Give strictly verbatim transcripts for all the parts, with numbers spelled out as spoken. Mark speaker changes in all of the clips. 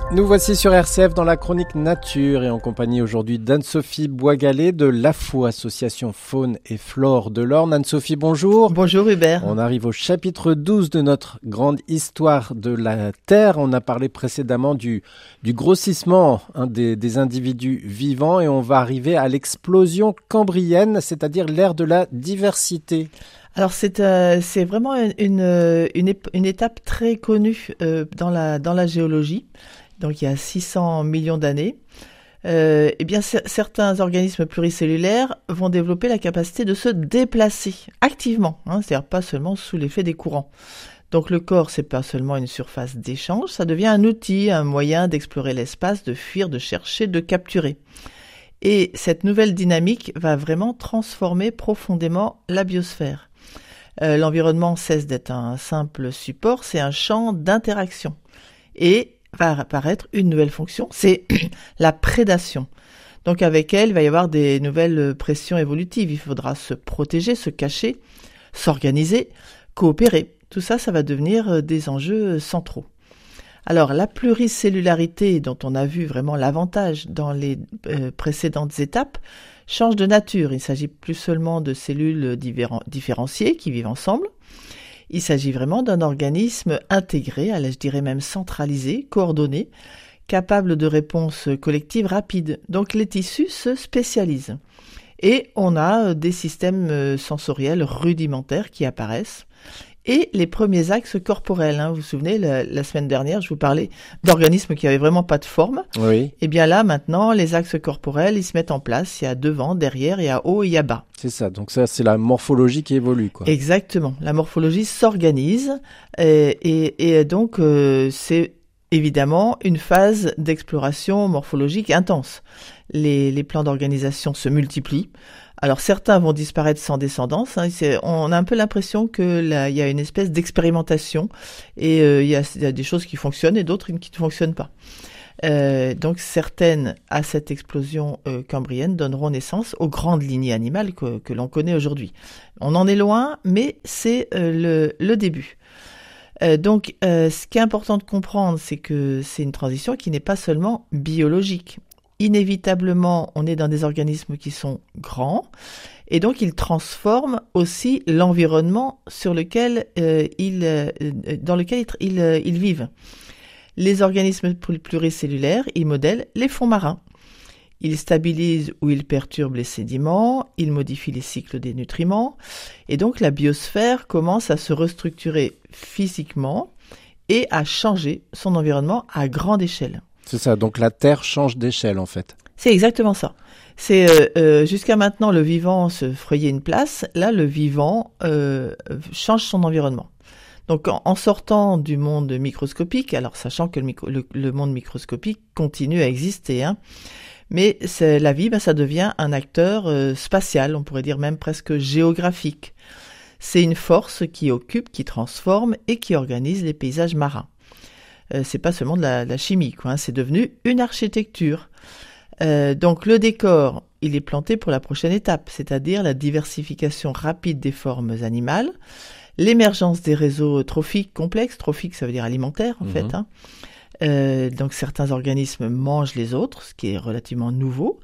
Speaker 1: Nous voici sur R C F dans la chronique Nature et en compagnie aujourd'hui d'Anne-Sophie Boisgalet de l'A F O, Association Faune et Flore de l'Orne. Anne-Sophie, bonjour.
Speaker 2: Bonjour Hubert.
Speaker 1: On arrive au chapitre douze de notre grande histoire de la Terre. On a parlé précédemment du, du grossissement hein, des, des individus vivants et on va arriver à l'explosion cambrienne, c'est-à-dire l'ère de la diversité.
Speaker 2: Alors c'est euh, c'est vraiment une, une, une, une étape très connue euh, dans la, dans la géologie. Donc il y a six cents millions d'années, euh, eh bien c- certains organismes pluricellulaires vont développer la capacité de se déplacer activement, hein, c'est-à-dire pas seulement sous l'effet des courants. Donc le corps, c'est pas seulement une surface d'échange, ça devient un outil, un moyen d'explorer l'espace, de fuir, de chercher, de capturer. Et cette nouvelle dynamique va vraiment transformer profondément la biosphère. Euh, l'environnement cesse d'être un simple support, c'est un champ d'interaction. Et va apparaître une nouvelle fonction, c'est la prédation. Donc avec elle, il va y avoir des nouvelles pressions évolutives. Il faudra se protéger, se cacher, s'organiser, coopérer. Tout ça, ça va devenir des enjeux centraux. Alors la pluricellularité dont on a vu vraiment l'avantage dans les euh, précédentes étapes change de nature. Il ne s'agit plus seulement de cellules différen- différenciées qui vivent ensemble. Il s'agit vraiment d'un organisme intégré, je dirais même centralisé, coordonné, capable de réponses collectives rapides. Donc les tissus se spécialisent. Et on a des systèmes sensoriels rudimentaires qui apparaissent. Et les premiers axes corporels, hein. Vous vous souvenez, la, la semaine dernière, je vous parlais d'organismes qui avaient vraiment pas de forme.
Speaker 1: Oui.
Speaker 2: Et bien là, maintenant, les axes corporels, ils se mettent en place. Il y a devant, derrière, il y a haut et il y a bas.
Speaker 1: C'est ça, donc ça c'est la morphologie qui évolue, quoi.
Speaker 2: Exactement, la morphologie s'organise et, et, et donc euh, c'est évidemment une phase d'exploration morphologique intense. Les, les plans d'organisation se multiplient. Alors certains vont disparaître sans descendance. Hein, c'est, on a un peu l'impression que là, il y a une espèce d'expérimentation et euh, il y a, il y a des choses qui fonctionnent et d'autres qui ne fonctionnent pas. Euh, donc certaines, à cette explosion euh, cambrienne, donneront naissance aux grandes lignées animales que, que l'on connaît aujourd'hui. On en est loin, mais c'est euh, le, le début. Euh, donc euh, ce qui est important de comprendre, c'est que c'est une transition qui n'est pas seulement biologique. Inévitablement, on est dans des organismes qui sont grands et donc ils transforment aussi l'environnement sur lequel euh, ils, euh, dans lequel ils, ils, ils vivent. Les organismes pluricellulaires, ils modèlent les fonds marins. Ils stabilisent ou ils perturbent les sédiments, ils modifient les cycles des nutriments et donc la biosphère commence à se restructurer physiquement et à changer son environnement à grande échelle.
Speaker 1: C'est ça, donc la Terre change d'échelle en fait.
Speaker 2: C'est exactement ça. C'est euh, euh, jusqu'à maintenant le vivant se frayait une place, là le vivant euh, change son environnement. Donc en, en sortant du monde microscopique, alors sachant que le, micro, le, le monde microscopique continue à exister, hein, mais c'est, la vie, ben, ça devient un acteur euh, spatial, on pourrait dire même presque géographique. C'est une force qui occupe, qui transforme et qui organise les paysages marins. Euh, c'est pas seulement de la, de la chimie, quoi, hein, c'est devenu une architecture. Euh, donc le décor, il est planté pour la prochaine étape, c'est-à-dire la diversification rapide des formes animales, l'émergence des réseaux trophiques complexes, trophiques ça veut dire alimentaires en mmh. fait, hein. Euh, donc certains organismes mangent les autres, ce qui est relativement nouveau,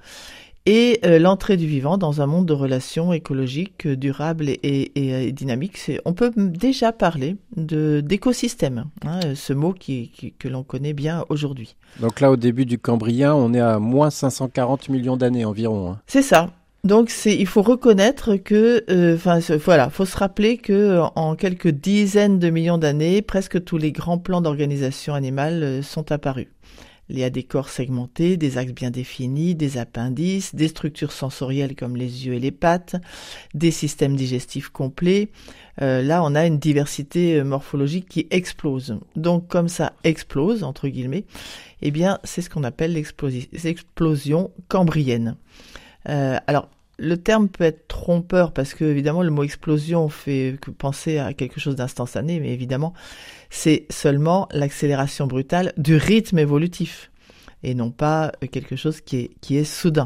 Speaker 2: et euh, l'entrée du vivant dans un monde de relations écologiques durables et, et, et dynamiques. C'est, on peut déjà parler de, d'écosystème, hein, ce mot qui, qui, que l'on connaît bien aujourd'hui.
Speaker 1: Donc là, au début du Cambrien, on est à moins cinq cent quarante millions d'années environ. Hein.
Speaker 2: C'est ça. Donc c'est, il faut reconnaître que, enfin euh, voilà, faut se rappeler que en quelques dizaines de millions d'années, presque tous les grands plans d'organisation animale euh, sont apparus. Il y a des corps segmentés, des axes bien définis, des appendices, des structures sensorielles comme les yeux et les pattes, des systèmes digestifs complets. Euh, là, on a une diversité morphologique qui explose. Donc, comme ça explose, entre guillemets, eh bien, c'est ce qu'on appelle l'explosi- l'explosion cambrienne. Euh, alors, le terme peut être trompeur parce que, évidemment, le mot explosion fait penser à quelque chose d'instantané, mais évidemment, c'est seulement l'accélération brutale du rythme évolutif et non pas quelque chose qui est, qui est soudain.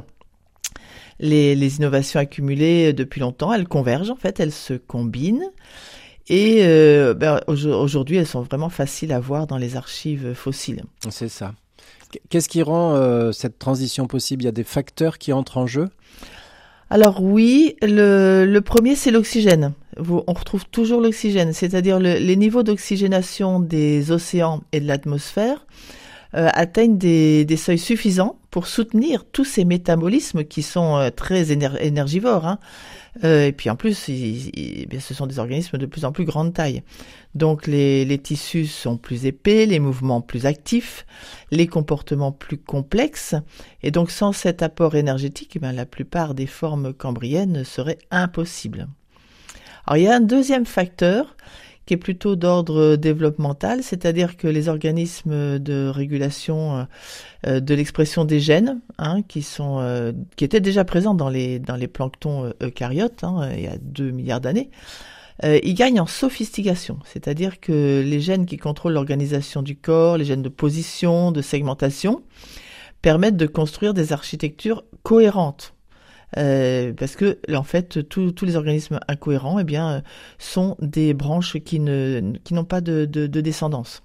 Speaker 2: Les, les innovations accumulées depuis longtemps, elles convergent en fait, elles se combinent et euh, ben, aujourd'hui, elles sont vraiment faciles à voir dans les archives fossiles.
Speaker 1: C'est ça. Qu'est-ce qui rend euh, cette transition possible? Il y a des facteurs qui entrent en jeu?
Speaker 2: Alors oui, le, le premier, c'est l'oxygène. On retrouve toujours l'oxygène, c'est-à-dire le, les niveaux d'oxygénation des océans et de l'atmosphère euh, atteignent des, des seuils suffisants pour soutenir tous ces métabolismes qui sont euh, très éner- énergivores. Hein. Euh, et puis en plus, ils, ils, bien, ce sont des organismes de plus en plus grande taille. Donc les, les tissus sont plus épais, les mouvements plus actifs, les comportements plus complexes. Et donc sans cet apport énergétique, ben, la plupart des formes cambriennes seraient impossibles. Alors il y a un deuxième facteur qui est plutôt d'ordre développemental, c'est-à-dire que les organismes de régulation euh, de l'expression des gènes, hein, qui sont euh, qui étaient déjà présents dans les dans les planctons eucaryotes, hein, il y a deux milliards d'années, euh, ils gagnent en sophistication, c'est-à-dire que les gènes qui contrôlent l'organisation du corps, les gènes de position, de segmentation, permettent de construire des architectures cohérentes. Euh, parce que en fait tous tous les organismes incohérents eh bien sont des branches qui ne qui n'ont pas de, de, de descendance.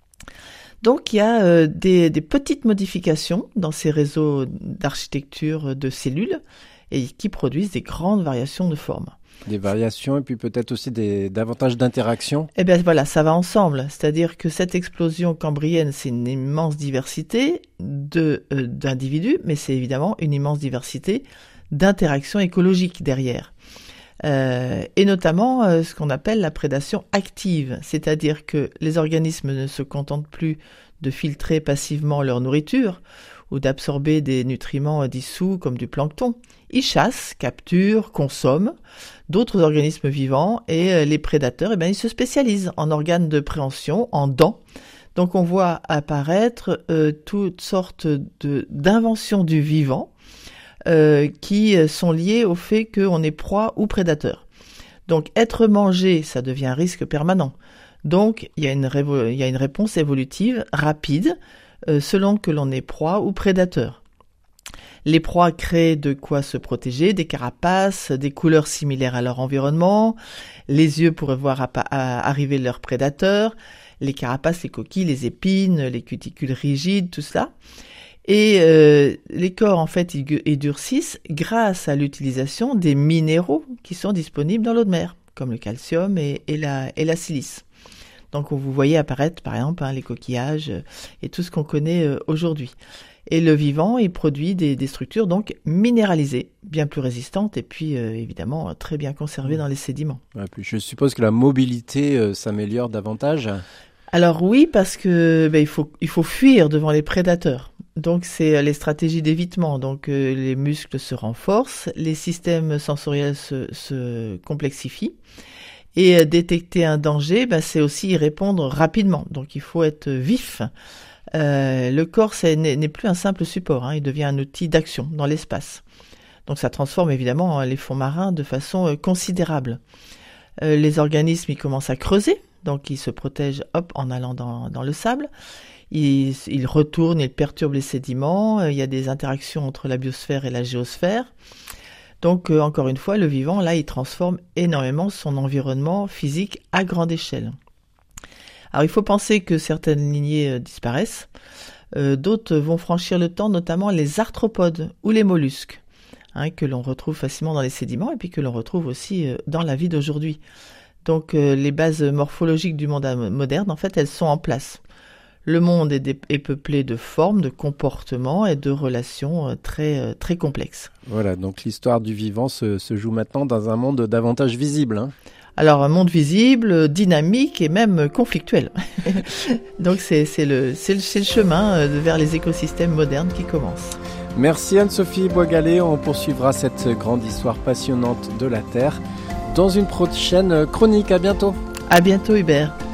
Speaker 2: Donc il y a euh, des, des petites modifications dans ces réseaux d'architecture de cellules et qui produisent des grandes variations de forme.
Speaker 1: Des variations et puis peut-être aussi des davantage d'interactions.
Speaker 2: Eh bien voilà, ça va ensemble. C'est-à-dire que cette explosion cambrienne, c'est une immense diversité de euh, d'individus, mais c'est évidemment une immense diversité d'interactions écologiques derrière. Euh, et notamment euh, ce qu'on appelle la prédation active, c'est-à-dire que les organismes ne se contentent plus de filtrer passivement leur nourriture ou d'absorber des nutriments dissous comme du plancton. Ils chassent, capturent, consomment d'autres organismes vivants et euh, les prédateurs, eh bien, ils se spécialisent en organes de préhension, en dents. Donc on voit apparaître euh, toutes sortes de, d'inventions du vivant Euh, qui sont liés au fait qu'on est proie ou prédateur. Donc être mangé, ça devient un risque permanent. Donc il y a une, révo- il y a une réponse évolutive rapide euh, selon que l'on est proie ou prédateur. Les proies créent de quoi se protéger, des carapaces, des couleurs similaires à leur environnement, les yeux pour voir appa- à arriver leurs prédateurs, les carapaces, les coquilles, les épines, les cuticules rigides, tout ça. Et euh, les corps, en fait, ils, ils durcissent grâce à l'utilisation des minéraux qui sont disponibles dans l'eau de mer, comme le calcium et, et, la, et la silice. Donc, vous voyez apparaître, par exemple, hein, les coquillages et tout ce qu'on connaît euh, aujourd'hui. Et le vivant, il produit des, des structures donc minéralisées, bien plus résistantes et puis, euh, évidemment, très bien conservées dans les sédiments.
Speaker 1: Ouais, puis je suppose que la mobilité euh, s'améliore davantage.
Speaker 2: Alors oui, parce que ben, il faut, il faut fuir devant les prédateurs. Donc c'est les stratégies d'évitement, donc euh, les muscles se renforcent, les systèmes sensoriels se, se complexifient et euh, détecter un danger, ben, c'est aussi y répondre rapidement, donc il faut être vif. Euh, le corps c'est, n'est, n'est plus un simple support, hein, il devient un outil d'action dans l'espace. Donc ça transforme évidemment les fonds marins de façon euh, considérable. Euh, les organismes ils commencent à creuser, donc ils se protègent hop, en allant dans, dans le sable. Ils, ils retournent, ils perturbent les sédiments, il y a des interactions entre la biosphère et la géosphère. Donc, euh, encore une fois, le vivant, là, il transforme énormément son environnement physique à grande échelle. Alors, il faut penser que certaines lignées euh, disparaissent, euh, d'autres vont franchir le temps, notamment les arthropodes ou les mollusques, hein, que l'on retrouve facilement dans les sédiments et puis que l'on retrouve aussi euh, dans la vie d'aujourd'hui. Donc, euh, les bases morphologiques du monde moderne, en fait, elles sont en place. Le monde est, dé- est peuplé de formes, de comportements et de relations euh, très, euh, très complexes.
Speaker 1: Voilà, donc l'histoire du vivant se, se joue maintenant dans un monde davantage visible. Hein.
Speaker 2: Alors, un monde visible, dynamique et même conflictuel. Donc, c'est, c'est, le, c'est, le, c'est le chemin euh, vers les écosystèmes modernes qui commence.
Speaker 1: Merci Anne-Sophie Boisgalet, on poursuivra cette grande histoire passionnante de la Terre dans une prochaine chronique. À bientôt.
Speaker 2: À bientôt Hubert.